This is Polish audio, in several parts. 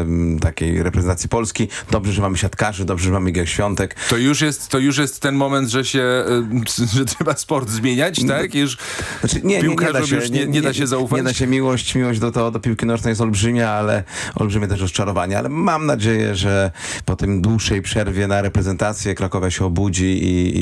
takiej reprezentacji Polski. Dobrze, że mamy siatkarzy, dobrze, że mamy Igę Świątek. To już jest ten moment, że że trzeba sport zmieniać, tak? Już Znaczy, nie da się zaufać? Nie da się. Miłość do piłki nożnej jest olbrzymia, ale olbrzymie też rozczarowanie. Ale mam nadzieję, że po tym dłuższej przerwie na reprezentację Krakowia się obudzi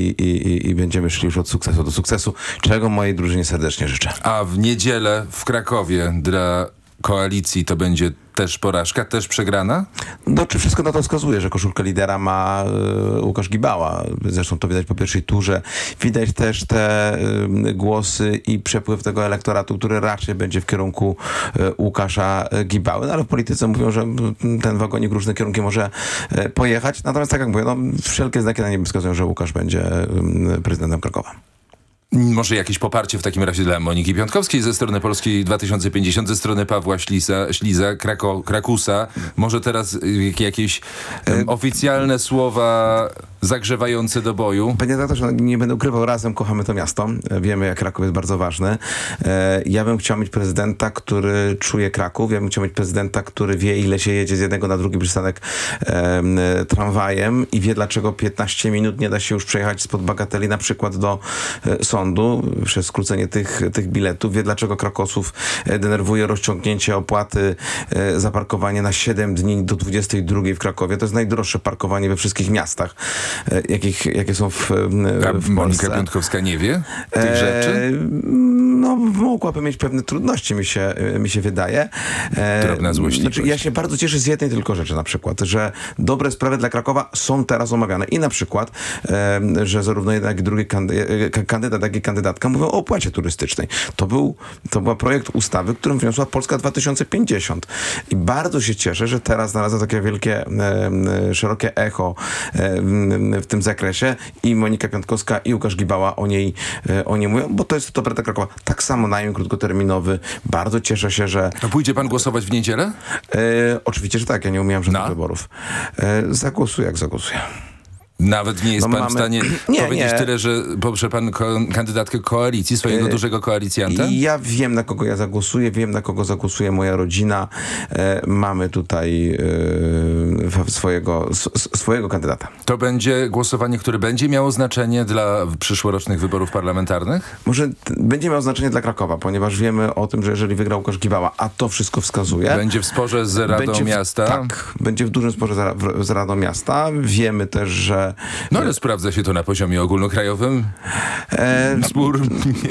i będziemy szli już od sukcesu do sukcesu, czego mojej drużynie serdecznie życzę. A w niedzielę w Krakowie dla koalicji to będzie też porażka, też przegrana? No, czy wszystko na to wskazuje, że koszulkę lidera ma Łukasz Gibała. Zresztą to widać po pierwszej turze. Widać też te głosy i przepływ tego elektoratu, który raczej będzie w kierunku Łukasza Gibały. No, ale w polityce mówią, że ten wagonik różne kierunki może pojechać. Natomiast tak jak mówię, wszelkie znaki na niebie wskazują, że Łukasz będzie prezydentem Krakowa. Może jakieś poparcie w takim razie dla Moniki Piątkowskiej ze strony Polski 2050, ze strony Pawła Śliza, Krakusa. Może teraz jakieś oficjalne słowa zagrzewające do boju? Panie redaktorze, nie będę ukrywał, razem kochamy to miasto. Wiemy, jak Kraków jest bardzo ważny. Ja bym chciał mieć prezydenta, który czuje Kraków. Ja bym chciał mieć prezydenta, który wie, ile się jedzie z jednego na drugi przystanek tramwajem i wie, dlaczego 15 minut nie da się już przejechać spod bagateli na przykład do sądu przez skrócenie tych biletów. Wie, dlaczego Krakowców denerwuje rozciągnięcie opłaty za parkowanie na 7 dni do 22 w Krakowie. To jest najdroższe parkowanie we wszystkich miastach, jakie są w Polsce. Monika Piątkowska nie wie tych rzeczy? No, mogłaby mieć pewne trudności, mi się wydaje. Drobna złośliwość. Znaczy, ja się bardzo cieszę z jednej tylko rzeczy, na przykład, że dobre sprawy dla Krakowa są teraz omawiane. I na przykład, że zarówno jeden, jak i drugi kandydat, jak i kandydatka mówią o opłacie turystycznej. To był projekt ustawy, którym wniosła Polska 2050. I bardzo się cieszę, że teraz znalazło takie wielkie, szerokie echo w tym zakresie i Monika Piątkowska i Łukasz Gibała o niej mówią, bo to jest dobre dla Krakowa. Tak samo najem krótkoterminowy. Bardzo cieszę się, że... To pójdzie pan głosować w niedzielę? Oczywiście, że tak. Ja nie umiałem żadnych wyborów. Zagłosuję, jak zagłosuję. Nawet nie jest pan w stanie powiedzieć tyle, że poprze pan kandydatkę koalicji, swojego dużego koalicjanta? Ja wiem, na kogo ja zagłosuję, wiem, na kogo zagłosuje moja rodzina. Mamy tutaj swojego kandydata. To będzie głosowanie, które będzie miało znaczenie dla przyszłorocznych wyborów parlamentarnych? Może będzie miało znaczenie dla Krakowa, ponieważ wiemy o tym, że jeżeli wygrał Łukasz Gibała, a to wszystko wskazuje... Będzie w sporze z Radą Miasta? Tak, będzie w dużym sporze z Radą Miasta. Wiemy też, że... No ale sprawdza się to na poziomie ogólnokrajowym? Spór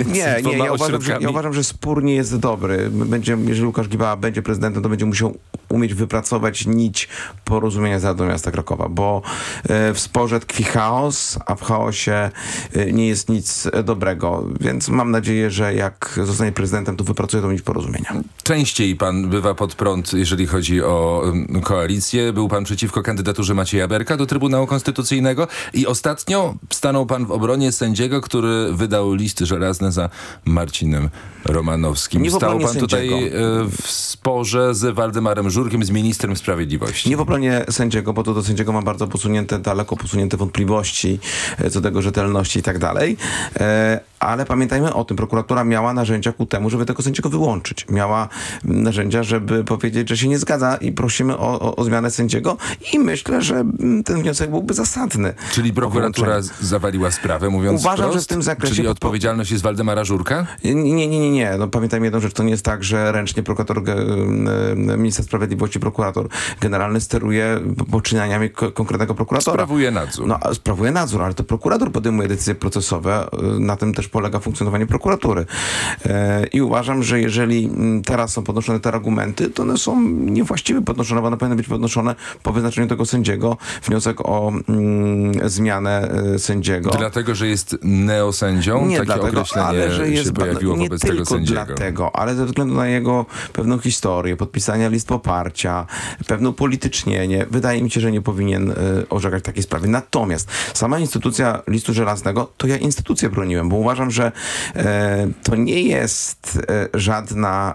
ja uważam, że spór nie jest dobry. Jeżeli Łukasz Gibała będzie prezydentem, to będzie musiał umieć wypracować nić porozumienia z Radą Miasta Krakowa, bo w sporze tkwi chaos, a w chaosie nie jest nic dobrego. Więc mam nadzieję, że jak zostanie prezydentem, to wypracuje tą nić porozumienia. Częściej pan bywa pod prąd, jeżeli chodzi o koalicję. Był pan przeciwko kandydaturze Macieja Berka do Trybunału Konstytucyjnego i ostatnio stanął pan w obronie sędziego, który wydał list żelazny za Marcinem Romanowskim. Stał pan tutaj w sporze z Waldemarem Żurkiem, z ministrem sprawiedliwości. Nie w obronie sędziego, bo to do sędziego mam bardzo daleko posunięte wątpliwości co do jego rzetelności i tak dalej. Ale pamiętajmy o tym, prokuratura miała narzędzia ku temu, żeby tego sędziego wyłączyć. Miała narzędzia, żeby powiedzieć, że się nie zgadza i prosimy o zmianę sędziego i myślę, że ten wniosek byłby zasadny. Czyli prokuratura zawaliła sprawę, mówiąc Uważam, wprost? że w tym zakresie... Czyli odpowiedzialność jest Waldemara Żurka? Nie. No, pamiętajmy jedną rzecz, to nie jest tak, że ręcznie minister sprawiedliwości, prokurator generalny steruje poczynaniami konkretnego prokuratora. Sprawuje nadzór, ale to prokurator podejmuje decyzje procesowe. Na tym też polega funkcjonowanie prokuratury. I uważam, że jeżeli teraz są podnoszone te argumenty, to one są niewłaściwie podnoszone, bo one powinny być podnoszone po wyznaczeniu tego sędziego. Wniosek o zmianę sędziego. Dlatego, że jest neosędzią? Nie takie dlatego, określenie ale że jest, się pojawiło nie wobec tylko tego sędziego. Dlatego, ale ze względu na jego pewną historię, podpisania list poparcia, pewne upolitycznienie, wydaje mi się, że nie powinien orzekać takiej sprawy. Natomiast sama instytucja listu żelaznego, to ja instytucję broniłem, bo uważam, że to nie jest żadna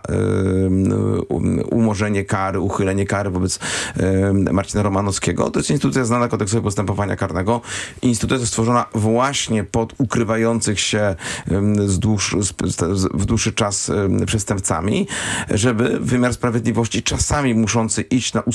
umorzenie kary, uchylenie kary wobec Marcina Romanowskiego. To jest instytucja znana kodeksowi postępowania karnego. Instytucja stworzona właśnie pod ukrywających się w dłuższy czas przestępcami, żeby wymiar sprawiedliwości czasami muszący iść na